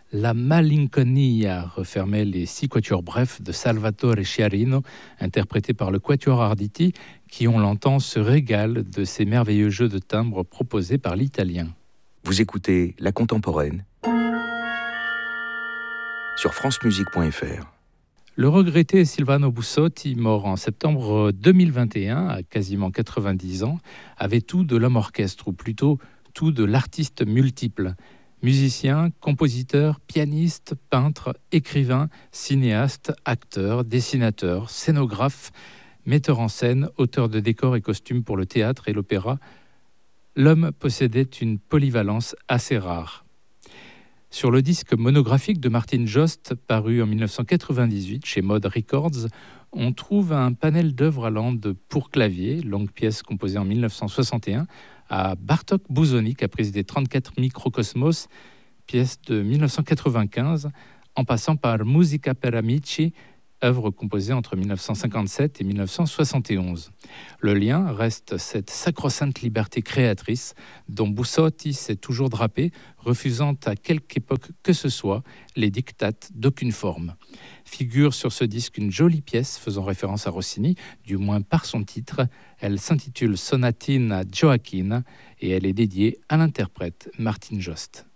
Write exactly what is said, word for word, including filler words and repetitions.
La Malinconia refermait les six quatuors brefs de Salvatore Sciarrino, interprétés par le Quatuor Arditi, qui, on l'entend, se régale de ces merveilleux jeux de timbres proposés par l'Italien. Vous écoutez La Contemporaine sur francemusique point f r. Le regretté Silvano Bussotti, mort en septembre deux mille vingt et un, à quasiment quatre-vingt-dix ans, avait tout de l'homme orchestre, ou plutôt tout de l'artiste multiple. Musicien, compositeur, pianiste, peintre, écrivain, cinéaste, acteur, dessinateur, scénographe, metteur en scène, auteur de décors et costumes pour le théâtre et l'opéra, l'homme possédait une polyvalence assez rare. Sur le disque monographique de Martin Jost, paru en dix-neuf cent quatre-vingt-dix-huit chez Mode Records, on trouve un panel d'œuvres allant de Pour clavier, longue pièce composée en dix-neuf cent soixante et un, à Bartok Busoni, caprice des trente-quatre Microcosmos, pièce de dix-neuf cent quatre-vingt-quinze, en passant par Musica per Amici, œuvre composée entre dix-neuf cent cinquante-sept et dix-neuf cent soixante et onze. Le lien reste cette sacro-sainte liberté créatrice dont Bussotti s'est toujours drapé, refusant à quelque époque que ce soit les dictates d'aucune forme. Figure sur ce disque une jolie pièce faisant référence à Rossini, du moins par son titre. Elle s'intitule Sonatina Gioacchina et elle est dédiée à l'interprète Martin Jost.